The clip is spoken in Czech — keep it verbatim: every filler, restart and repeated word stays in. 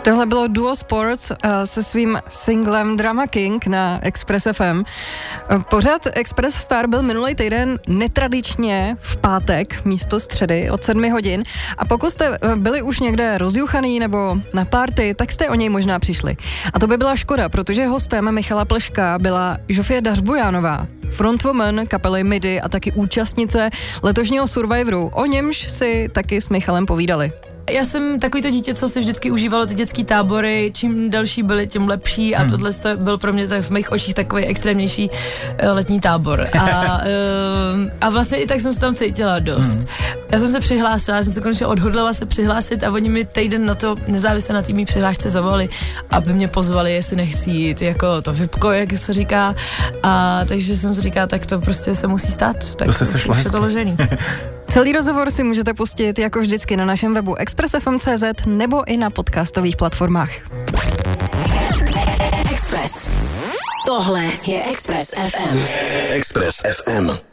Tohle bylo Duo Sports uh, se svým singlem Drama King na Express F M. Pořad Express Star byl minulý týden netradičně v pátek místo středy od sedmi hodin a pokud jste byli už někde rozjuchaný nebo na party, tak jste o něj možná přišli. A to by byla škoda, protože hostem Michala Pleška byla Žofie Dařbojánová, frontwoman kapely Midi a taky účastnice letošního Survivoru. O němž si taky s Michalem povídali. Já jsem takový to dítě, co si vždycky užívalo ty dětský tábory, čím delší byly, tím lepší a hmm. tohle byl pro mě tak v mých očích takový extrémnější uh, letní tábor. A, uh, a vlastně i tak jsem se tam cítila dost. Hmm. Já jsem se přihlásila, já jsem se konečně odhodlala se přihlásit a oni mi týden na to nezávisle na té mý přihlášce zavolali, aby mě pozvali, jestli nechci jít, jako to vypko, jak se říká. A takže jsem si říkala, tak to prostě se musí stát. Tak to se sešlo hezky. To ložený. Celý rozhovor si můžete pustit jako vždycky na našem webu express f m tečka c z nebo i na podcastových platformách. Express. Tohle je Express F M. Express F M.